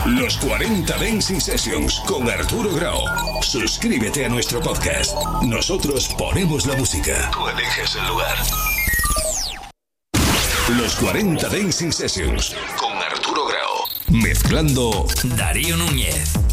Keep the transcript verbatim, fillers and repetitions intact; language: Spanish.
Los cuarenta Dancing Sessions con Arturo Grau. Suscríbete a nuestro podcast. Nosotros ponemos la música. Tú eliges el lugar. Los cuarenta Dancing Sessions con Arturo Grau. Mezclando Darío Núñez.